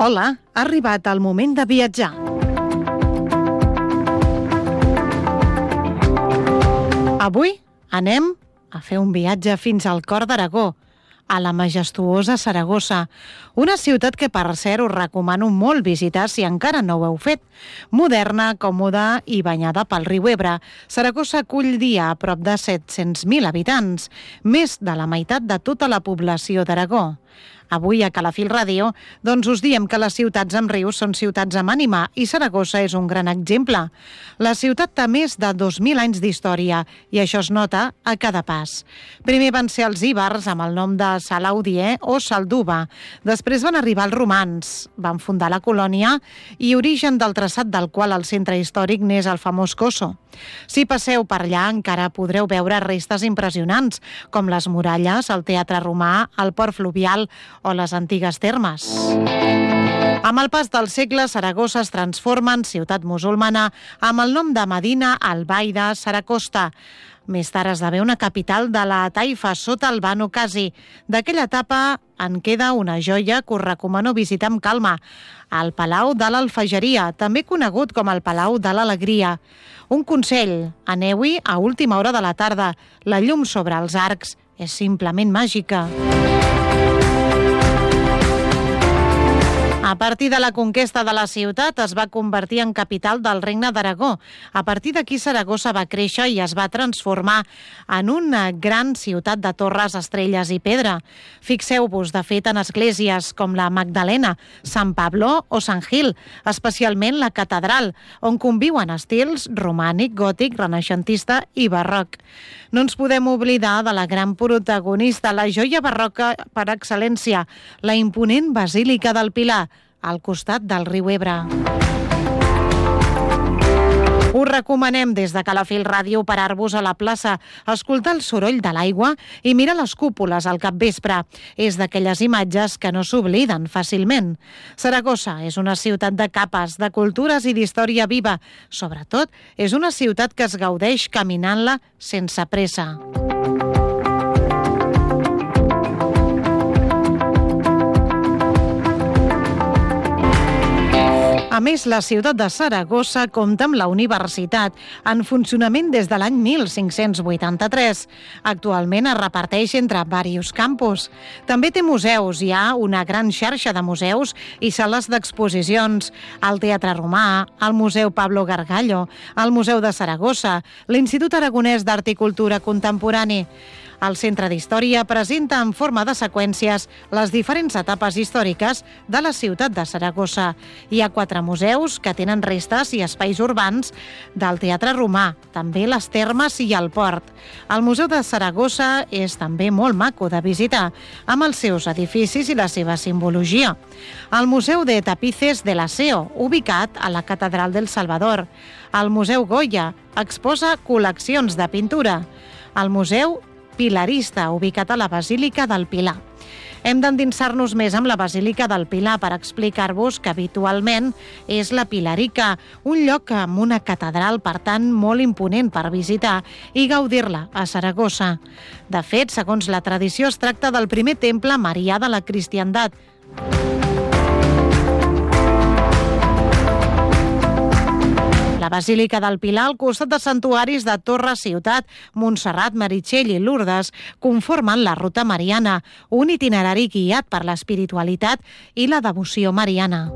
Hola, ha arribat el moment de viatjar. Avui anem a fer un viatge fins al cor d'Aragó, a la majestuosa Saragossa, una ciutat que, per cert, us recomano molt visitar si encara no ho heu fet. Moderna, còmoda i banyada pel riu Ebre, Saragossa acull dia a prop de 700.000 habitants, més de la meitat de tota la població d'Aragó. Avui a Calafell Ràdio doncs us diem que les ciutats amb rius són ciutats amb ànima i Saragossa és un gran exemple. La ciutat té més de 2.000 anys d'història i això es nota a cada pas. Primer van ser els ibers amb el nom de Salaudier o Salduba. Després van arribar els romans, van fundar la colònia i origen del traçat del qual el centre històric n'és el famós Coso. Si passeu per allà encara podreu veure restes impressionants com les muralles, el teatre romà, el port fluvial o les antigues termes. Amb el pas dels segles, Saragossa es transforma en ciutat musulmana amb el nom de Medina al-Baida Saracosta. Més tard esdevé una capital de la taifa sota el Banu Qasi. D'aquella etapa en queda una joia que us recomano visitar amb calma, el Palau de l'Alfageria, també conegut com el Palau de l'Alegria. Un consell, aneu-hi a última hora de la tarda. La llum sobre els arcs és simplement màgica. A partir de la conquesta de la ciutat es va convertir en capital del Regne d'Aragó. A partir d'aquí Saragossa va créixer i es va transformar en una gran ciutat de torres, estrelles i pedra. Fixeu-vos, de fet, en esglésies com la Magdalena, Sant Pablo o Sant Gil, especialment la catedral, on conviuen estils romànic, gòtic, renaixentista i barroc. No ens podem oblidar de la gran protagonista, la joia barroca per excel·lència, la imponent Basílica del Pilar, al costat del riu Ebre. Us recomanem des de Calafell Ràdio parar-vos a la plaça, escoltar el soroll de l'aigua i mirar les cúpules al capvespre. És d'aquelles imatges que no s'obliden fàcilment. Saragossa és una ciutat de capes, de cultures i d'història viva. Sobretot, és una ciutat que es gaudeix caminant-la sense pressa. A més, la ciutat de Saragossa compta amb la universitat, en funcionament des de l'any 1583. Actualment es reparteix entre diversos campus. També té museus, hi ha una gran xarxa de museus i sales d'exposicions, el Teatre Romà, el Museu Pablo Gargallo, el Museu de Saragossa, l'Institut Aragonès d'Art i Cultura Contemporani. El Centre d'Història presenta en forma de seqüències les diferents etapes històriques de la ciutat de Saragossa. Hi ha 4 museus que tenen restes i espais urbans del Teatre Romà, també les termes i el port. El Museu de Saragossa és també molt maco de visitar, amb els seus edificis i la seva simbologia. El Museu de Tapices de l'Aseo, ubicat a la Catedral del Salvador. El Museu Goya exposa col·leccions de pintura. El Museu Pilarista, ubicat a la Basílica del Pilar. Hem d'endinsar-nos més amb la Basílica del Pilar per explicar-vos que habitualment és la Pilarica, un lloc amb una catedral, per tant, molt imponent per visitar i gaudir-la a Saragossa. De fet, segons la tradició, es tracta del primer temple marià de la cristiandat. La Basílica del Pilar, al costat de santuaris de Torre, Ciutat, Montserrat, Meritxell i Lourdes, conformen la ruta mariana, un itinerari guiat per l'espiritualitat i la devoció mariana.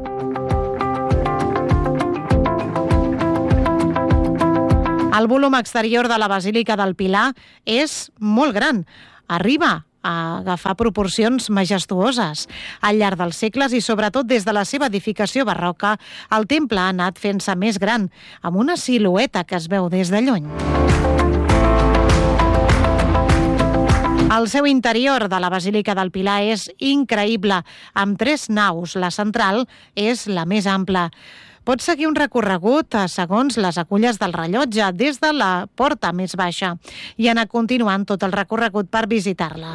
El volum exterior de la Basílica del Pilar és molt gran. Arriba a agafar proporcions majestuoses. Al llarg dels segles i sobretot des de la seva edificació barroca, el temple ha anat fent-se més gran, amb una silueta que es veu des de lluny. El seu interior de la Basílica del Pilar és increïble, amb 3 naus. La central és la més ampla. Pots seguir un recorregut segons les agulles del rellotge des de la porta més baixa i anar continuant tot el recorregut per visitar-la.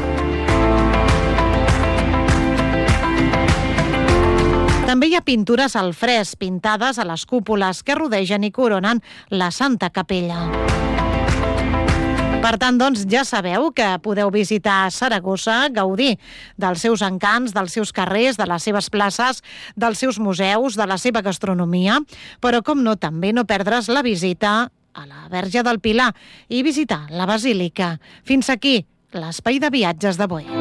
També hi ha pintures al fresc pintades a les cúpules que rodegen i coronen la Santa Capella. Per tant, doncs, ja sabeu que podeu visitar Saragossa, gaudir dels seus encants, dels seus carrers, de les seves places, dels seus museus, de la seva gastronomia, però, com no, també no perdre's la visita a la Verge del Pilar i visitar la Basílica. Fins aquí l'espai de viatges d'avui.